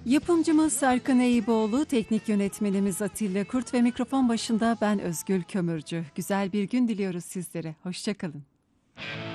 Yapımcımız Serkan Eyüboğlu, teknik yönetmenimiz Atilla Kurt ve mikrofon başında ben Özgül Kömürcü. Güzel bir gün diliyoruz sizlere. Hoşça kalın.